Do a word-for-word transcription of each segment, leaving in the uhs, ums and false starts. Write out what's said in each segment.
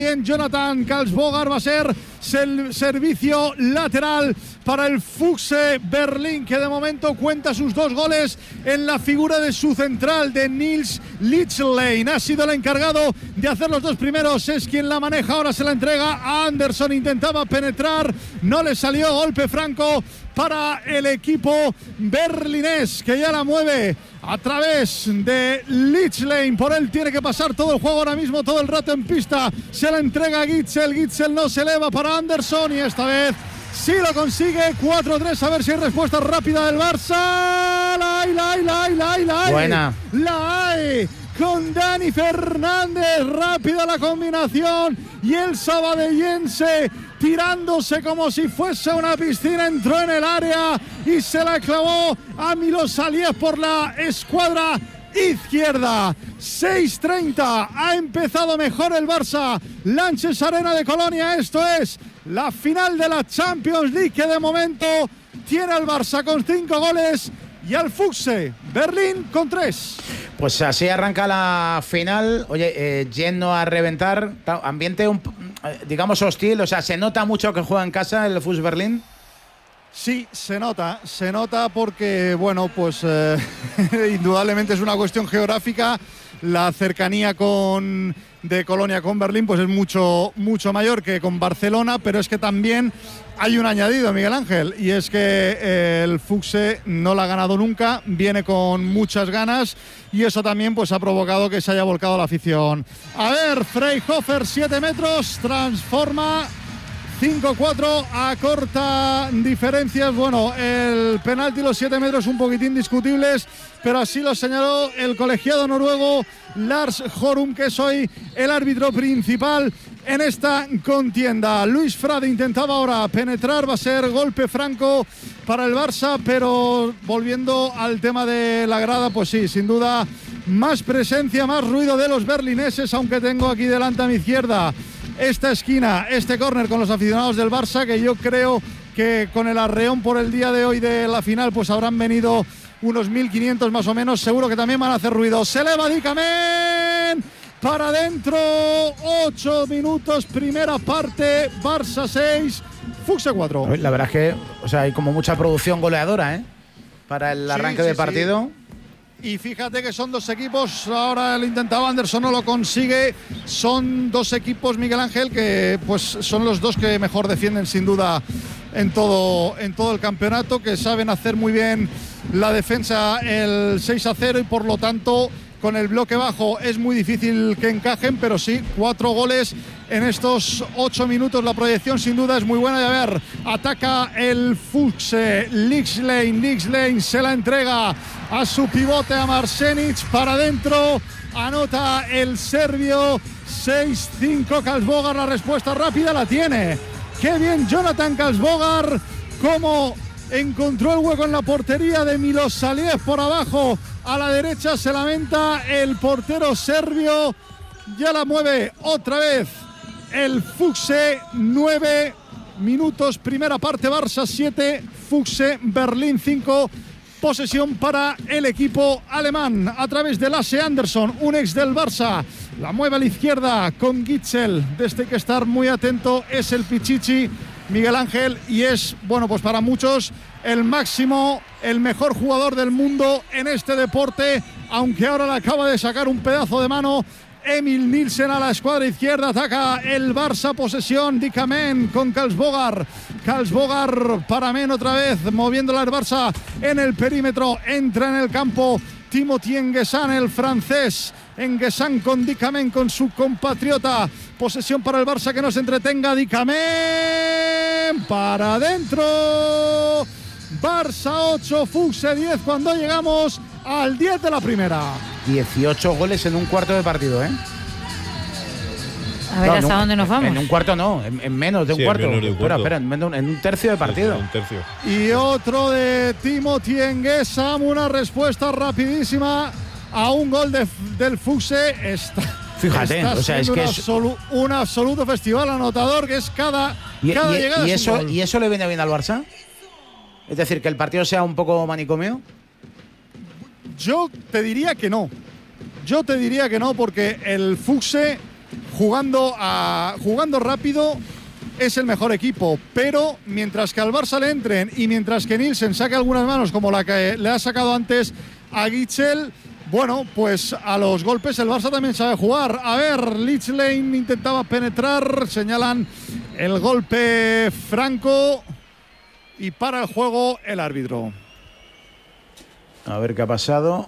Jonathan Karlsbogar, va a ser el servicio lateral para el Füchse Berlín, que de momento cuenta sus dos goles en la figura de su central, de Nils Lichlein. Ha sido el encargado de hacer los dos primeros, es quien la maneja, ahora se la entrega a Anderson, intentaba penetrar, no le salió, golpe franco para el equipo berlinés, que ya la mueve a través de Lichlein. Por él tiene que pasar todo el juego ahora mismo, todo el rato en pista. Se la entrega a Gitzel, Gitzel no se eleva para Anderson y esta vez sí lo consigue. Cuatro tres, a ver si hay respuesta rápida del Barça. La hay, la hay, la hay, la hay, la hay. Buena. La hay. Con Dani Fernández, rápida la combinación y el sabadellense tirándose como si fuese una piscina, entró en el área y se la clavó a Milos Aliev por la escuadra izquierda. seis treinta, ha empezado mejor el Barça. Lanches Arena de Colonia, esto es la final de la Champions League, que de momento tiene al Barça con cinco goles y al Füchse Berlín con tres. Pues así arranca la final. Oye, eh, yendo a reventar, ambiente un, digamos hostil, o sea, ¿se nota mucho que juega en casa el Füchse Berlín? Sí, se nota, se nota porque, bueno, pues eh, indudablemente es una cuestión geográfica. La cercanía con, de Colonia con Berlín pues es mucho, mucho mayor que con Barcelona, pero es que también hay un añadido, Miguel Ángel, y es que eh, el Füchse no la ha ganado nunca, viene con muchas ganas y eso también pues ha provocado que se haya volcado la afición. A ver, Freyhofer, siete metros, transforma. cinco cuatro, a corta diferencias. Bueno, el penalti, los siete metros un poquitín discutibles, pero así lo señaló el colegiado noruego Lars Horum, que es hoy el árbitro principal en esta contienda. Luis Frade intentaba ahora penetrar, va a ser golpe franco para el Barça, pero volviendo al tema de la grada, pues sí, sin duda más presencia, más ruido de los berlineses, aunque tengo aquí delante a mi izquierda esta esquina, este córner con los aficionados del Barça, que yo creo que con el arreón por el día de hoy de la final pues habrán venido unos mil quinientos más o menos, seguro que también van a hacer ruido. Se eleva Dikamen para adentro, ocho minutos, primera parte, Barça seis, Füchse cuatro. La verdad es que, o sea, hay como mucha producción goleadora, ¿eh? Para el arranque sí, sí, de partido. Sí. Y fíjate que son dos equipos, ahora lo intentaba Anderson, no lo consigue. Son dos equipos, Miguel Ángel, que pues son los dos que mejor defienden sin duda en todo, en todo el campeonato, que saben hacer muy bien la defensa, el seis a cero, y por lo tanto con el bloque bajo es muy difícil que encajen, pero sí, cuatro goles en estos ocho minutos. La proyección sin duda es muy buena. Y a ver, ataca el Füchse, Lichlein, Lichlein se la entrega a su pivote, a Marsenic, para adentro, anota el serbio. Seis cinco, Karlsbogar, la respuesta rápida la tiene. Qué bien Jonathan Karlsbogar, cómo encontró el hueco en la portería de Milos Aliev por abajo. A la derecha se lamenta el portero serbio. Ya la mueve otra vez el Füchse. Nueve minutos, primera parte, Barça siete, Füchse Berlín cinco. Posesión para el equipo alemán a través de Lasse Anderson, un ex del Barça. La mueve a la izquierda con Gitzel. Desde que estar muy atento es el Pichichi, Miguel Ángel, y es, bueno, pues para muchos el máximo, el mejor jugador del mundo en este deporte, aunque ahora le acaba de sacar un pedazo de mano Emil Nielsen a la escuadra izquierda. Ataca el Barça, posesión, Dikamen con Karlsbogar. Karlsbogar para Men otra vez, moviéndola el Barça en el perímetro. Entra en el campo Timothy Nguessan, el francés. Nguessan con Dikamen, con su compatriota. Posesión para el Barça, que no se entretenga. Dikamen para adentro. Barça ocho, Füchse diez cuando llegamos al diez de la primera. dieciocho goles en un cuarto de partido, ¿eh? A ver, no, ¿hasta un, dónde nos vamos? En un cuarto no, en, en menos de un sí, cuarto. En, espera, cuarto. espera, en, en un tercio de partido. Sí, sí, un tercio. Y otro de Timothy Nguessan, una respuesta rapidísima a un gol de, del Füchse. Está, Fíjate, está o sea, es que un, es absolu, un absoluto festival anotador, que es cada, y, cada y, llegada. y, es un eso, gol. ¿Y eso le viene bien al Barça? Es decir, que el partido sea un poco manicomio. Yo te diría que no. Yo te diría que no, porque el Füchse jugando, a, jugando rápido es el mejor equipo, pero mientras que al Barça le entren y mientras que Nielsen saque algunas manos como la que le ha sacado antes a Gitzel, bueno, pues a los golpes el Barça también sabe jugar. A ver, Leeds Lane intentaba penetrar, señalan el golpe franco y para el juego el árbitro. A ver qué ha pasado.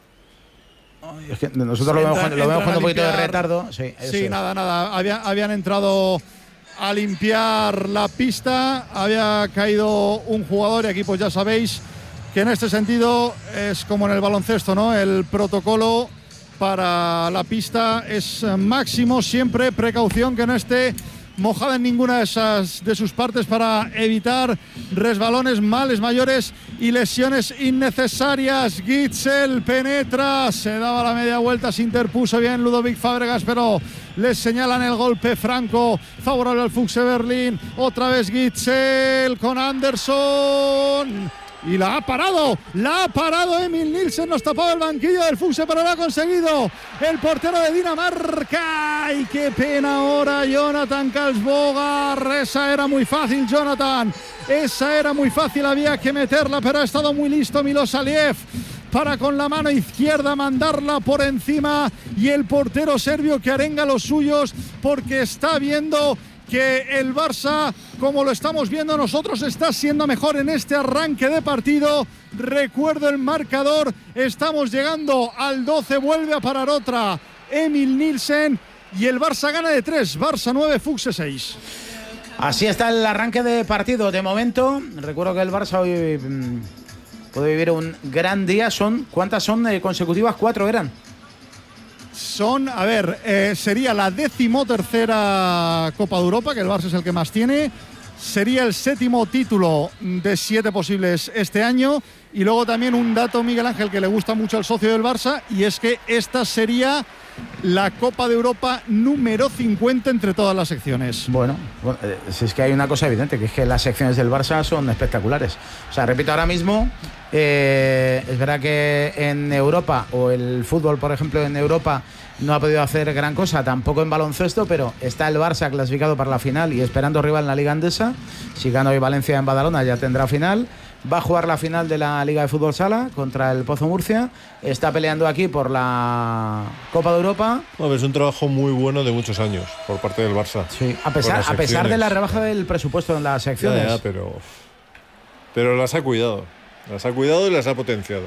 Ay, es que nosotros lo vemos, lo vemos con un poquito de retardo. Sí, sí es. nada, nada. Había, habían entrado a limpiar la pista, había caído un jugador y aquí pues ya sabéis que en este sentido es como en el baloncesto, ¿no? El protocolo para la pista es máximo, siempre precaución que no esté mojada en ninguna de, esas, de sus partes para evitar resbalones, males mayores y lesiones innecesarias. Gitzel penetra, se daba la media vuelta, se interpuso bien Ludovic Fábregas, pero les señalan el golpe franco favorable al Füchse Berlín. Otra vez Gitzel con Anderson. Y la ha parado, la ha parado Emil Nielsen, nos tapaba el banquillo del Füchse, pero lo ha conseguido el portero de Dinamarca. ¡Y qué pena ahora Jonathan Karlsbogar! Esa era muy fácil, Jonathan, esa era muy fácil, había que meterla, pero ha estado muy listo Milos Aliev para con la mano izquierda mandarla por encima, y el portero serbio que arenga a los suyos porque está viendo que el Barça, como lo estamos viendo nosotros, está siendo mejor en este arranque de partido. Recuerdo el marcador, estamos llegando al doce, vuelve a parar otra Emil Nielsen y el Barça gana de tres, Barça nueve, Füchse seis. Así está el arranque de partido de momento. Recuerdo que el Barça hoy mmm, puede vivir un gran día. Son, ¿cuántas son eh, consecutivas? Cuatro eran. Son, a ver, eh, sería la decimotercera Copa de Europa, que el Barça es el que más tiene. Sería el séptimo título de siete posibles este año. Y luego también un dato, Miguel Ángel, que le gusta mucho al socio del Barça, y es que esta sería la Copa de Europa número cincuenta entre todas las secciones. Bueno, bueno eh, si es que hay una cosa evidente, que es que las secciones del Barça son espectaculares. O sea, repito, ahora mismo eh, es verdad que en Europa, o el fútbol, por ejemplo, en Europa no ha podido hacer gran cosa, tampoco en baloncesto, pero está el Barça clasificado para la final y esperando rival en la Liga Endesa. Si gana hoy Valencia en Badalona ya tendrá final. Va a jugar la final de la Liga de Fútbol Sala contra el Pozo Murcia. Está peleando aquí por la Copa de Europa. No, es un trabajo muy bueno de muchos años por parte del Barça. Sí, a pesar, a pesar de la rebaja del presupuesto en las secciones. Ya, ya, pero, pero las ha cuidado. Las ha cuidado y las ha potenciado.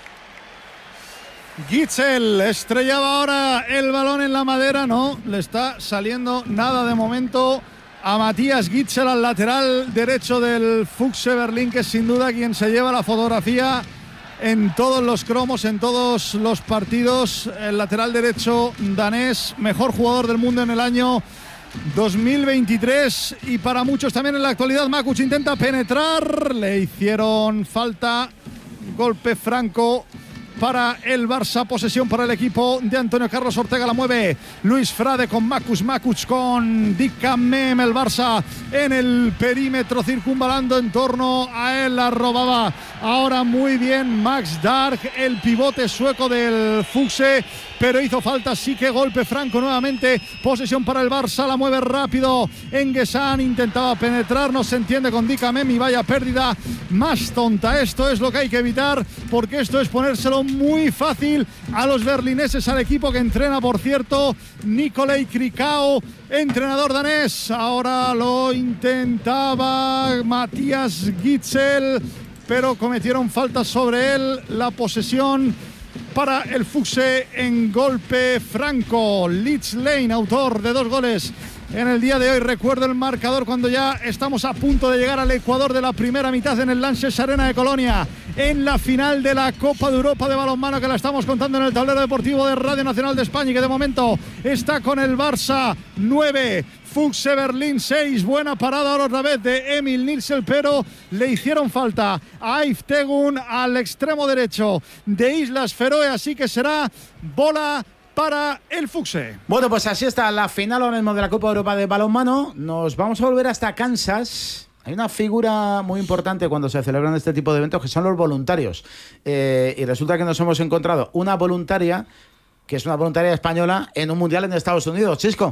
Gitzel estrellaba ahora el balón en la madera. No le está saliendo nada de momento a Matías Gitzel, al lateral derecho del Füchse Berlín, que es sin duda quien se lleva la fotografía en todos los cromos, en todos los partidos. El lateral derecho danés, mejor jugador del mundo en el año dos mil veintitrés y para muchos también en la actualidad. Makuc intenta penetrar, le hicieron falta, golpe franco para el Barça, posesión para el equipo de Antonio Carlos Ortega. La mueve Luis Frade con Makuc, Makuc con Dick Kammem. El Barça en el perímetro circunvalando en torno a él, la robaba ahora muy bien Max Dark, el pivote sueco del Füchse, pero hizo falta, sí que golpe franco nuevamente, posesión para el Barça. La mueve rápido Engesan, intentaba penetrar, no se entiende con Dick Kammem y vaya pérdida más tonta. Esto es lo que hay que evitar, porque esto es ponérselo muy fácil a los berlineses, al equipo que entrena, por cierto, Nicolai Krikau, entrenador danés. Ahora lo intentaba Matías Gitzel, pero cometieron falta sobre él. La posesión para el Füchse en golpe franco. Leeds Lane, autor de dos goles en el día de hoy. Recuerdo el marcador cuando ya estamos a punto de llegar al Ecuador de la primera mitad en el Lanxess Arena de Colonia, en la final de la Copa de Europa de balonmano, que la estamos contando en el tablero deportivo de Radio Nacional de España y que de momento está con el Barça nueve, Füchse Berlín seis. Buena parada ahora otra vez de Emil Nielsen, pero le hicieron falta a Yves Tegun, al extremo derecho de Islas Feroe, así que será bola para el Füchse. Bueno, pues así está la final ahora mismo de la Copa Europa de balonmano. Nos vamos a volver hasta Kansas. Hay una figura muy importante cuando se celebran este tipo de eventos, que son los voluntarios. Eh, y resulta que nos hemos encontrado una voluntaria que es una voluntaria española en un mundial en Estados Unidos. Chisco.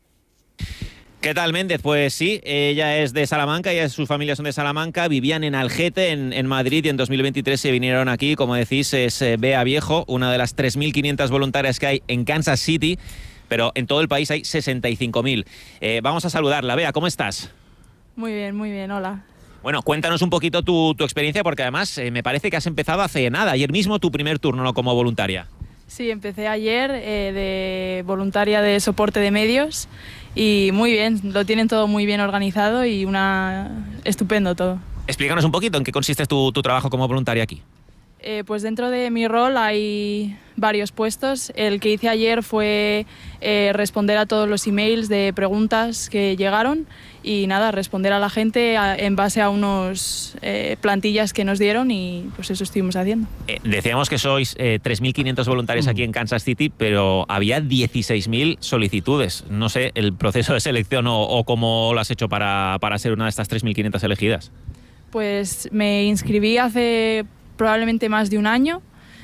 ¿Qué tal, Méndez? Pues sí, ella es de Salamanca, ella y su familia son de Salamanca, vivían en Algete, en, en Madrid, y en dos mil veintitrés se vinieron aquí. Como decís, es eh, Bea Viejo, una de las tres mil quinientas voluntarias que hay en Kansas City, pero en todo el país hay sesenta y cinco mil. Eh, vamos a saludarla. Bea, ¿cómo estás? Muy bien, muy bien, hola. Bueno, cuéntanos un poquito tu, tu experiencia, porque además eh, me parece que has empezado hace nada, ayer mismo tu primer turno, ¿no?, como voluntaria. Sí, empecé ayer eh, de voluntaria de soporte de medios y muy bien, lo tienen todo muy bien organizado y una estupendo todo. Explícanos un poquito en qué consiste tu, tu trabajo como voluntaria aquí. Eh, pues dentro de mi rol hay varios puestos. El que hice ayer fue eh, responder a todos los emails de preguntas que llegaron y nada, responder a la gente a, en base a unos eh, plantillas que nos dieron y pues eso estuvimos haciendo. Eh, decíamos que sois eh, tres mil quinientos voluntarios aquí en Kansas City, pero había dieciséis mil solicitudes. No sé, el proceso de selección o, o cómo lo has hecho para, para ser una de estas tres mil quinientas elegidas. Pues me inscribí hace probablemente más de un año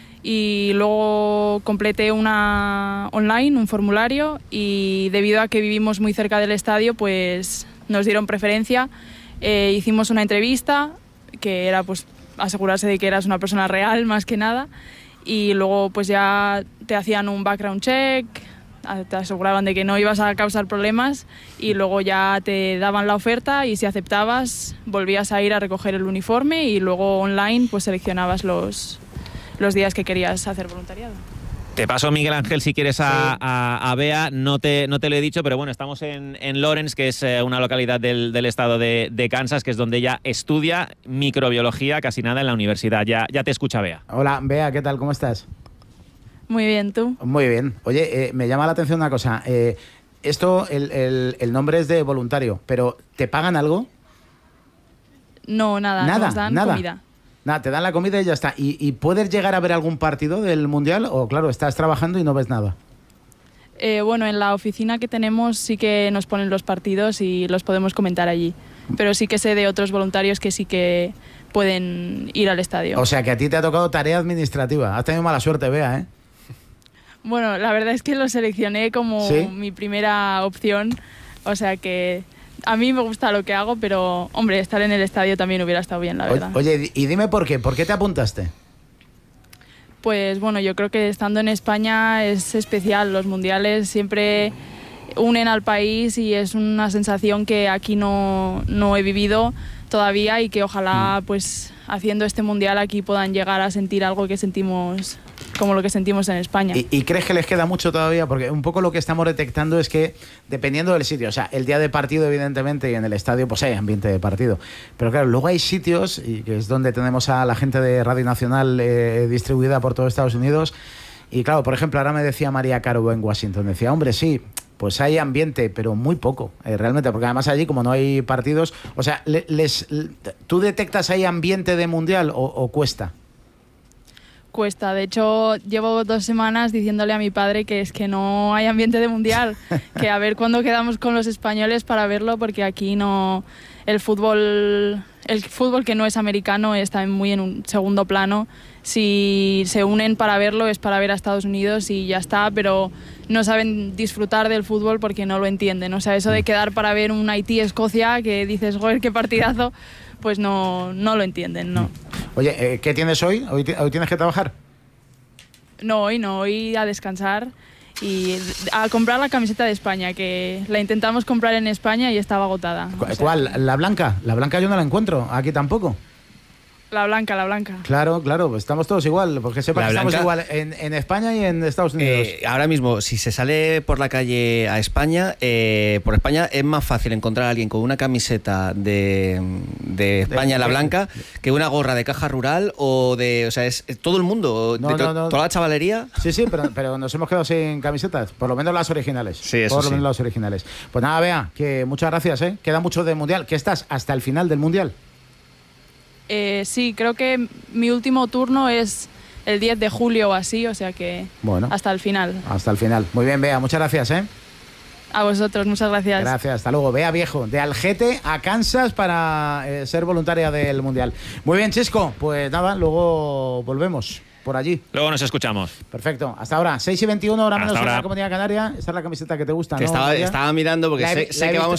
y luego completé una online, un formulario, y debido a que vivimos muy cerca del estadio, pues nos dieron preferencia. Eh, hicimos una entrevista que era pues asegurarse de que eras una persona real más que nada, y luego pues ya te hacían un background check, te aseguraban de que no ibas a causar problemas y luego ya te daban la oferta y si aceptabas volvías a ir a recoger el uniforme y luego online pues seleccionabas los, los días que querías hacer voluntariado. Te paso, Miguel Ángel, si quieres a, a, a Bea. No te, no te lo he dicho, pero bueno, estamos en, en Lawrence, que es eh, una localidad del, del estado de, de Kansas, que es donde ella estudia microbiología, casi nada en la universidad. Ya, ya te escucha Bea. Hola, Bea, ¿qué tal? ¿Cómo estás? Muy bien, ¿tú? Muy bien. Oye, eh, me llama la atención una cosa. Eh, esto, el, el, el nombre es de voluntario, pero ¿te pagan algo? No, nada, nada nos dan nada. comida. Nada, te dan la comida y ya está. ¿Y, ¿Y puedes llegar a ver algún partido del Mundial? O claro, estás trabajando y no ves nada. Eh, bueno, en la oficina que tenemos sí que nos ponen los partidos y los podemos comentar allí. Pero sí que sé de otros voluntarios que sí que pueden ir al estadio. O sea, que a ti te ha tocado tarea administrativa. Has tenido mala suerte, Bea, ¿eh? Bueno, la verdad es que lo seleccioné como ¿Sí? mi primera opción, o sea que a mí me gusta lo que hago, pero hombre, estar en el estadio también hubiera estado bien, la verdad. Oye, y dime por qué, ¿por qué te apuntaste? Pues bueno, yo creo que estando en España es especial, los mundiales siempre unen al país y es una sensación que aquí no, no he vivido todavía y que ojalá pues haciendo este mundial aquí puedan llegar a sentir algo que sentimos como lo que sentimos en España. ¿Y, ¿Y crees que les queda mucho todavía? Porque un poco lo que estamos detectando es que dependiendo del sitio, o sea, el día de partido evidentemente y en el estadio pues hay ambiente de partido, pero claro, luego hay sitios, y que es donde tenemos a la gente de Radio Nacional eh, distribuida por todo Estados Unidos, y claro, por ejemplo, ahora me decía María Caro en Washington, decía, hombre, sí, pues hay ambiente, pero muy poco, eh, realmente, porque además allí como no hay partidos, o sea, les, ¿tú detectas ahí ambiente de mundial o, o cuesta? Cuesta, de hecho llevo dos semanas diciéndole a mi padre que es que no hay ambiente de mundial, que a ver cuándo quedamos con los españoles para verlo, porque aquí no, el fútbol, el fútbol que no es americano está muy en un segundo plano. Si se unen para verlo es para ver a Estados Unidos y ya está, pero no saben disfrutar del fútbol porque no lo entienden. O sea, eso de quedar para ver un Haití-Escocia, que dices, joder, qué partidazo, pues no, no lo entienden, no. Oye, ¿qué tienes hoy? ¿Hoy, hoy tienes que trabajar? No, hoy no, hoy a descansar y a comprar la camiseta de España, que la intentamos comprar en España y estaba agotada. O sea, ¿cuál? ¿La blanca? La blanca yo no la encuentro, aquí tampoco. La blanca, la blanca. Claro, claro, pues estamos todos igual, porque sepa que estamos igual en, en España y en Estados Unidos. Eh, ahora mismo, si se sale por la calle a España, eh, por España es más fácil encontrar a alguien con una camiseta de, de España, de, la blanca, que una gorra de Caja Rural o de... O sea, es, es todo el mundo, no, de to, no, no. toda la chavalería. Sí, sí, pero, pero nos hemos quedado sin camisetas, por lo menos las originales. Sí, eso Por lo sí. menos las originales. Pues nada, Bea, que muchas gracias, ¿eh? Queda mucho de Mundial. ¿Qué estás hasta el final del Mundial? Eh, sí, creo que mi último turno es el diez de julio o así, o sea que bueno, hasta el final. Hasta el final. Muy bien, Bea, muchas gracias, ¿eh? A vosotros, muchas gracias. Gracias, hasta luego. Bea Viejo, de Algete a Kansas para eh, ser voluntaria del Mundial. Muy bien, Chisco, pues nada, luego volvemos. por allí. Luego nos escuchamos. Perfecto. Hasta ahora. seis y veintiuno, hora Hasta menos en ahora. la Comunidad Canaria. Esa es la camiseta que te gusta, Que ¿no? estaba, María? estaba mirando porque La he- sé, la sé he que visto- vamos